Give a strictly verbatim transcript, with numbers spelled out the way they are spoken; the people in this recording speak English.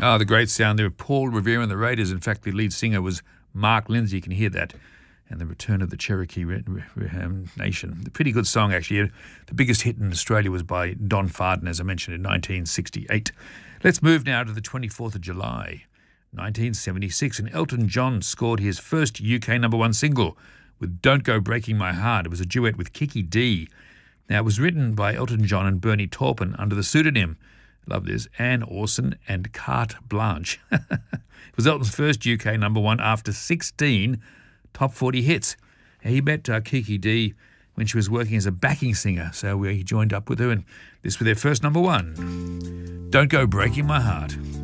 Oh, the great sound there of Paul Revere and the Raiders. In fact, the lead singer was Mark Lindsay. You can hear that. And the return of the Cherokee um, Nation. A pretty good song, actually. The biggest hit in Australia was by Don Fardon, as I mentioned, in nineteen sixty-eight. Let's move now to the twenty-fourth of July, nineteen seventy-six, and Elton John scored his first U K number one single with Don't Go Breaking My Heart. It was a duet with Kiki Dee. Now, it was written by Elton John and Bernie Taupin under the pseudonym, love this, Anne Orson and Carte Blanche. It was Elton's first U K number one after sixteen top forty hits. He met uh, Kiki Dee when she was working as a backing singer, so he joined up with her, and this was their first number one. Don't Go Breaking My Heart.